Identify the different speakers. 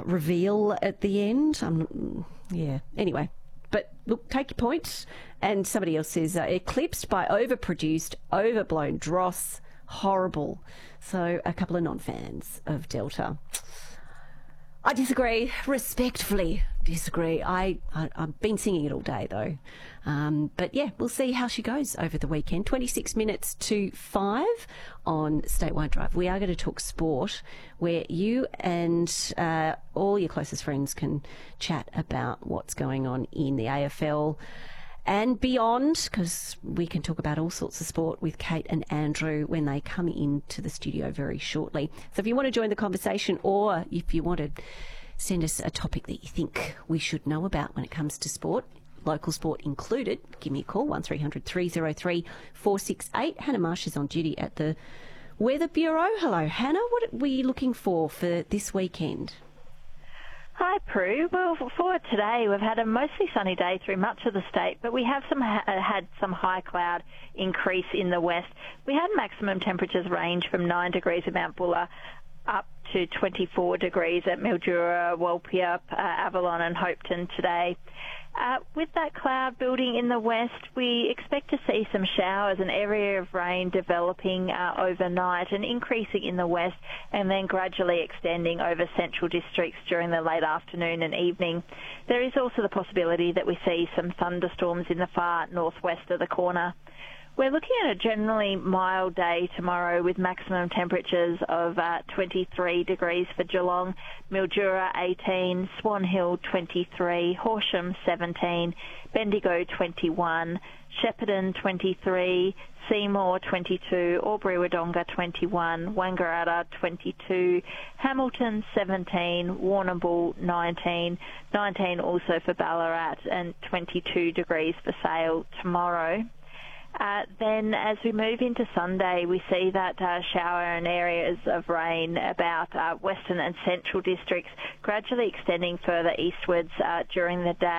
Speaker 1: reveal at the end. Anyway. But look, take your point. And somebody else says, eclipsed by overproduced, overblown dross. Horrible. So a couple of non-fans of Delta. I disagree, respectfully disagree. I've been singing it all day though. But yeah, we'll see how she goes over the weekend. 26 minutes to 5 on Statewide Drive. We are going to talk sport, where you and all your closest friends can chat about what's going on in the AFL and beyond, because we can talk about all sorts of sport with Kate and Andrew when they come into the studio very shortly. So if you want to join the conversation, or if you want to send us a topic that you think we should know about when it comes to sport, local sport included, give me a call, 1300 303 468. Hannah Marsh is on duty at the Weather Bureau. Hello, Hannah. What are we looking for this weekend?
Speaker 2: Hi, Prue. Well, for today, we've had a mostly sunny day through much of the state, but we have had some high cloud increase in the west. We had maximum temperatures range from 9 degrees at Mount Buller up to 24 degrees at Mildura, Walpia, Avalon and Hopeton today. With that cloud building in the west, we expect to see some showers, an area of rain developing overnight and increasing in the west, and then gradually extending over central districts during the late afternoon and evening. There is also the possibility that we see some thunderstorms in the far northwest of the corner. We're looking at a generally mild day tomorrow with maximum temperatures of 23 degrees for Geelong, Mildura 18, Swan Hill 23, Horsham 17, Bendigo 21, Shepparton 23, Seymour 22, Albury-Wodonga 21, Wangaratta 22, Hamilton 17, Warrnambool 19, 19 also for Ballarat, and 22 degrees for Sale tomorrow. Then as we move into Sunday, we see that shower and areas of rain about western and central districts gradually extending further eastwards during the day.